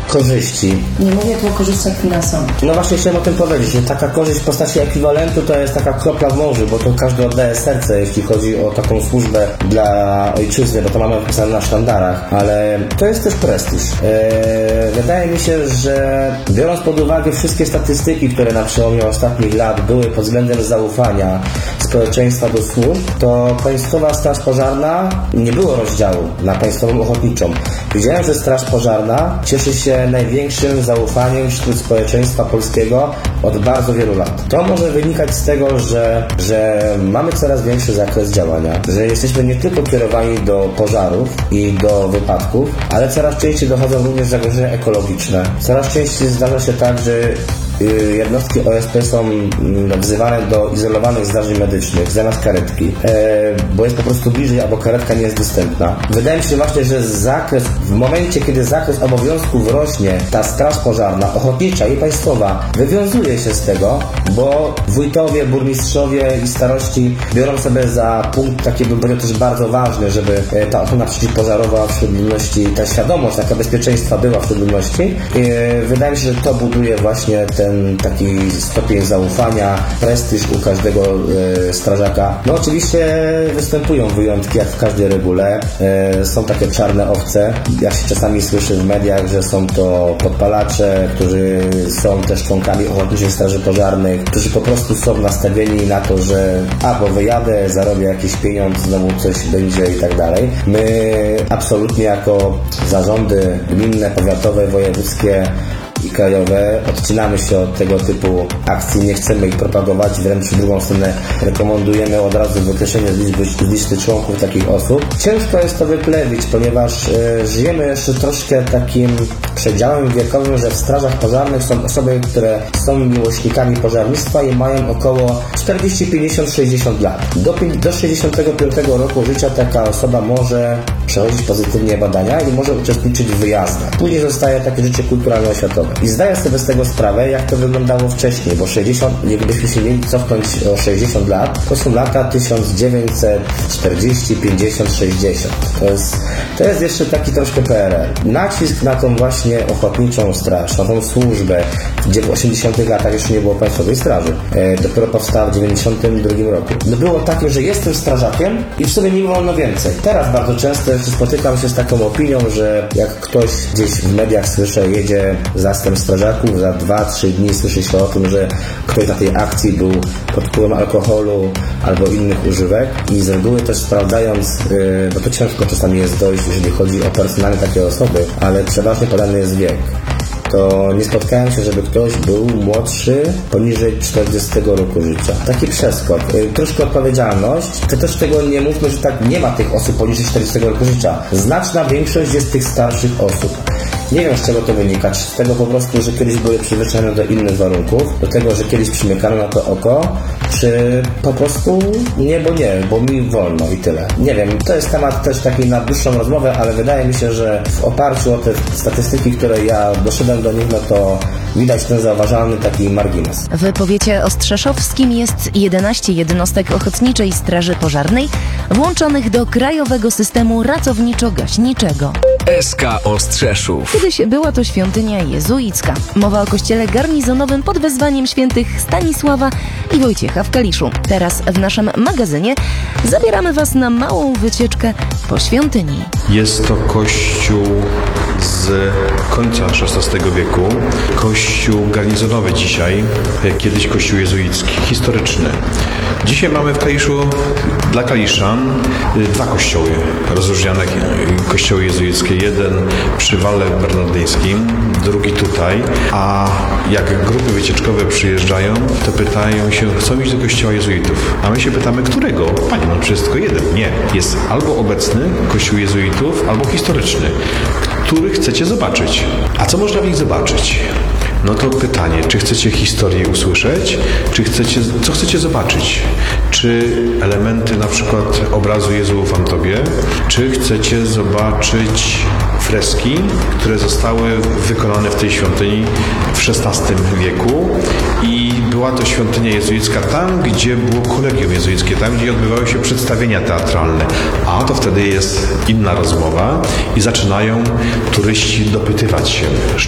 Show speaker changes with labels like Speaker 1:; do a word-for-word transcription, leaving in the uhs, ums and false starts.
Speaker 1: korzyści.
Speaker 2: Nie mówię tu o korzyściach finansowych.
Speaker 1: No właśnie chciałem o tym powiedzieć, że taka korzyść w postaci ekwiwalentu to jest taka kropla w morzu, bo to każdy oddaje serce, jeśli chodzi o taką służbę dla ojczyzny, bo to mamy wpisane na sztandarach, ale to jest też prestiż. Eee, wydaje mi się, że biorąc pod uwagę wszystkie statystyki, które na przełomie ostatnich lat były pod względem zaufania społeczeństwa do służb, to Państwowa Straż Pożarna nie było rozdziału na Państwową Ochotniczą. Widziałem, że Straż Pożarna cieszy się największym zaufaniem wśród społeczeństwa polskiego od bardzo wielu lat. To może wynikać z tego, że, że mamy coraz większy zakres działania, że jesteśmy nie tylko kierowani do pożarów i do wypadków, ale coraz częściej dochodzą również zagrożenia ekologiczne. Coraz częściej zdarza się tak, że jednostki O S P są wzywane do izolowanych zdarzeń medycznych zamiast karetki, bo jest po prostu bliżej albo karetka nie jest dostępna. Wydaje mi się właśnie, że zakres, w momencie kiedy zakres obowiązków rośnie, ta straż pożarna, ochotnicza i państwowa wywiązuje się z tego, bo wójtowie, burmistrzowie i starości biorą sobie za punkt taki, bym powiedział, też bardzo ważny, żeby ta ochrona przeciwpożarowa wśród ludności, ta świadomość, taka bezpieczeństwa była wśród ludności. Wydaje mi się, że to buduje właśnie ten taki stopień zaufania, prestiż u każdego e, strażaka. No oczywiście występują wyjątki, jak w każdej regule. E, są takie czarne owce. Jak się czasami słyszy w mediach, że są to podpalacze, którzy są też członkami Ochotniczej Straży Pożarnych, którzy po prostu są nastawieni na to, że albo wyjadę, zarobię jakiś pieniądz, znowu coś będzie i tak dalej. My absolutnie jako zarządy gminne, powiatowe, wojewódzkie i krajowe odcinamy się od tego typu akcji, nie chcemy ich propagować, wręcz w drugą stronę rekomendujemy od razu wykreślenie z listy, z listy członków takich osób. Ciężko jest to wyplewić, ponieważ y, żyjemy jeszcze troszkę takim przedziałem wiekowym, że w strażach pożarnych są osoby, które są miłośnikami pożarnictwa i mają około czterdzieści, pięćdziesiąt, sześćdziesiąt lat. Do, do sześćdziesiątego piątego roku życia taka osoba może przechodzić pozytywnie badania i może uczestniczyć w wyjazdach. Później zostaje takie życie kulturalno-oświatowe. I zdaję sobie z tego sprawę, jak to wyglądało wcześniej, bo sześćdziesiąt, jakbyśmy się mieli cofnąć o sześćdziesiąt lat, to są lata tysiąc dziewięćset czterdzieści, pięćdziesiąt, sześćdziesiąt. To jest, to jest jeszcze taki troszkę P R L. Nacisk na tą właśnie ochotniczą straż, na tą służbę, gdzie w osiemdziesiątych latach jeszcze nie było Państwowej Straży. E, dopiero powstała w dziewięćdziesiątym drugim roku. No było takie, że jestem strażakiem i w sobie nie wolno więcej. Teraz bardzo często jeszcze spotykam się z taką opinią, że jak ktoś gdzieś w mediach słyszę, jedzie zastęp strażaków, za dwa trzy dni słyszy się o tym, że ktoś na tej akcji był pod wpływem alkoholu albo innych używek i z reguły też sprawdzając, yy, bo to ciężko czasami jest dojść, jeżeli chodzi o personalne takie osoby, ale przeważnie podany jest wiek. To nie spotkałem się, żeby ktoś był młodszy poniżej czterdziestego roku życia. Taki przeskok. Yy, troszkę odpowiedzialność. To też tego nie mówmy, że tak nie ma tych osób poniżej czterdziestego roku życia. Znaczna większość jest tych starszych osób. Nie wiem, z czego to wynika. Czy z tego po prostu, że kiedyś były przyzwyczajone do innych warunków, do tego, że kiedyś przymykano na to oko, czy po prostu nie, bo nie, bo mi wolno i tyle. Nie wiem, to jest temat też taki na dłuższą rozmowę, ale wydaje mi się, że w oparciu o te statystyki, które ja doszedłem do nich, no to widać ten zauważalny taki margines.
Speaker 3: W powiecie ostrzeszowskim jest jedenaście jednostek Ochotniczej Straży Pożarnej włączonych do krajowego systemu ratowniczo-gaśniczego.
Speaker 4: S K Ostrzeszów.
Speaker 3: Kiedyś była to świątynia jezuicka. Mowa o kościele garnizonowym pod wezwaniem świętych Stanisława i Wojciecha w Kaliszu. Teraz w naszym magazynie zabieramy Was na małą wycieczkę po świątyni.
Speaker 5: Jest to kościół z końca szesnastego wieku. Kościół garnizonowy dzisiaj, kiedyś kościół jezuicki, historyczny. Dzisiaj mamy w Kaliszu dla Kaliszan dwa kościoły rozróżniane, kościoły jezuickie. Jeden przy Wale Bernardyńskim, drugi tutaj. A jak grupy wycieczkowe przyjeżdżają, to pytają się, chcą iść do kościoła jezuitów. A my się pytamy, którego? Panie, no przecież tylko jeden. Nie. Jest albo obecny kościół jezuitów, albo historyczny. Który chcecie zobaczyć? A co można w nich zobaczyć? No to pytanie, czy chcecie historię usłyszeć, czy chcecie, co chcecie zobaczyć? Czy elementy na przykład obrazu Jezu ufam Tobie, czy chcecie zobaczyć freski, które zostały wykonane w tej świątyni w szesnastym wieku i była to świątynia jezuicka tam, gdzie było kolegium jezuickie, tam, gdzie odbywały się przedstawienia teatralne. A to wtedy jest inna rozmowa i zaczynają turyści dopytywać się,